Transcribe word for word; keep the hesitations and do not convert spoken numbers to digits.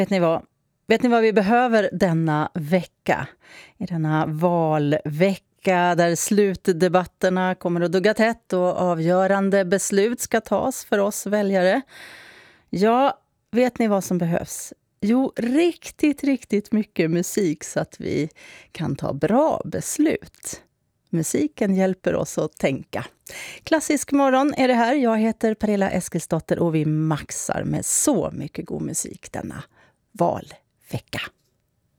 Vet ni vad? Vet ni vad vi behöver denna vecka? I denna valvecka där slutdebatterna kommer att dugga tätt och avgörande beslut ska tas för oss väljare. Ja, vet ni vad som behövs? Jo, riktigt, riktigt mycket musik så att vi kan ta bra beslut. Musiken hjälper oss att tänka. Klassisk morgon är det här. Jag heter Pernilla Eskilsdotter och vi maxar med så mycket god musik denna valvecka.